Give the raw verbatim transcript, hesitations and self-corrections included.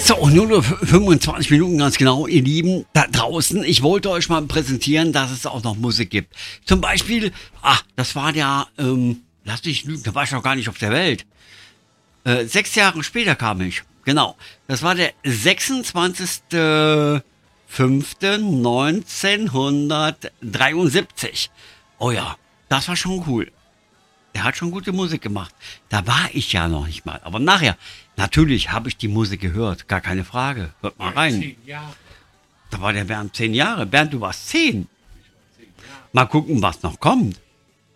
So, nur noch fünfundzwanzig Minuten ganz genau, ihr Lieben, da draußen. Ich wollte euch mal präsentieren, dass es auch noch Musik gibt. Zum Beispiel, ah, das war ja, ähm, lass mich lügen, da war ich noch gar nicht auf der Welt. Äh, sechs Jahre später kam ich, genau. Das war der sechsundzwanzigster fünfter neunzehnhundertdreiundsiebzig. Oh ja, das war schon cool. Der hat schon gute Musik gemacht. Da war ich ja noch nicht mal. Aber nachher, natürlich habe ich die Musik gehört. Gar keine Frage. Hört mal rein. Da war der Bernd zehn Jahre. Bernd, du warst zehn. Mal gucken, was noch kommt.